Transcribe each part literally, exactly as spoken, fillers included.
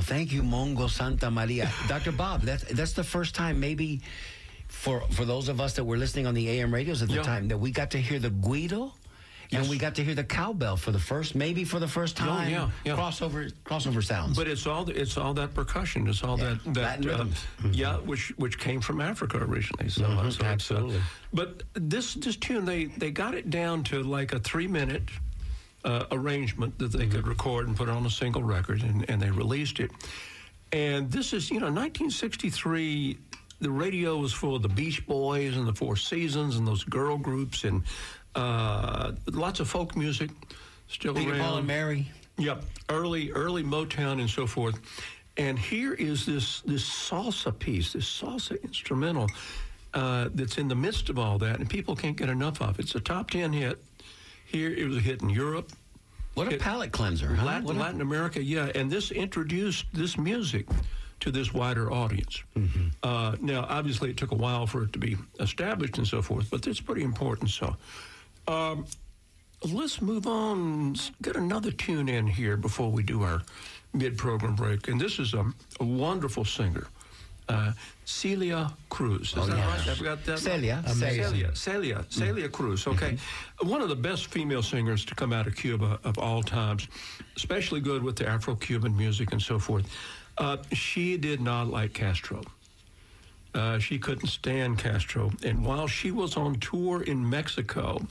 thank you, Mongo Santa Maria. Doctor Bob, that's, that's the first time maybe for, for those of us that were listening on the A M radios at the Yeah. time that we got to hear the guido. And Yes. we got to hear the cowbell for the first, maybe for the first time. yeah, yeah. Crossover, crossover sounds. But it's all it's all that percussion. It's all Yeah, that that Latin rhythms. Uh, yeah, which which came from Africa originally. So, Mhm, so it's, uh, absolutely. but this this tune they they got it down to like a three minute uh, arrangement that they could record and put on a single record, and, and they released it. And this is you know nineteen sixty-three. The radio was full of the Beach Boys and the Four Seasons and those girl groups and uh, lots of folk music still Peter, around. Paul, and Mary. Yep, early early Motown and so forth. And here is this this salsa piece, this salsa instrumental uh, that's in the midst of all that, and people can't get enough of it. It's a top ten hit. Here it was a hit in Europe. What a It- palate cleanser, huh? Latin, What a- Latin America, yeah. And this introduced this music to this wider audience. Mm-hmm. Uh, now, obviously, it took a while for it to be established and so forth, but it's pretty important. So, um, let's move on. Let's get another tune in here before we do our mid-program break. And this is a, a wonderful singer, uh, Celia Cruz. Is Oh, that yes. right? I've got that. Celia. right? Amazing. Celia. Celia. Celia Cruz. Okay. One of the best female singers to come out of Cuba of all times, especially good with the Afro-Cuban music and so forth. Uh, she did not like Castro. Uh, she couldn't stand Castro. And while she was on tour in Mexico,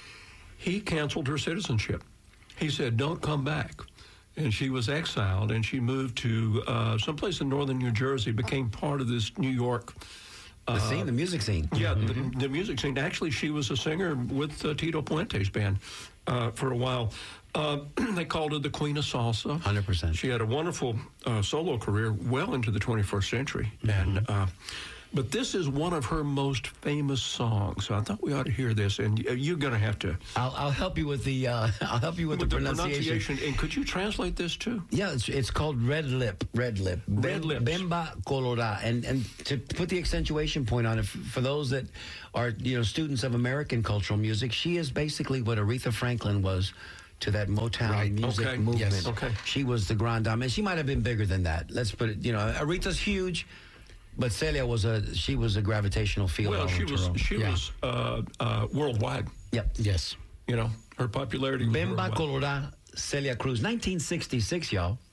he canceled her citizenship. He said, don't come back. And she was exiled, and she moved to uh, someplace in northern New Jersey, became part of this New York. The scene, the music scene. Yeah, the, the music scene. Actually, she was a singer with uh, Tito Puente's band uh, for a while. Uh, they called her the Queen of Salsa. one hundred percent. She had a wonderful uh, solo career well into the twenty-first century. And uh, but this is one of her most famous songs. So I thought we ought to hear this. And y- you're going to have to... I'll, I'll help you with the uh, I'll help you with, with the, the pronunciation. pronunciation. And could you translate this too? Yeah, it's, it's called Red Lip. Red Lip. Red Lips. Bemba Colorada. And and to put the accentuation point on it, f- for those that are you know students of American cultural music, she is basically what Aretha Franklin was to that Motown Right. music Okay. movement. Yes. Okay. She was the grand dame. And she might have been bigger than that. Let's put it, you know, Aretha's huge, but Celia was a she was a gravitational field. Well, all she onto was her own. she Yeah. was uh, uh, worldwide. Yep. Yes. You know, her popularity was Bemba worldwide. Colorada, Celia Cruz, nineteen sixty-six, y'all.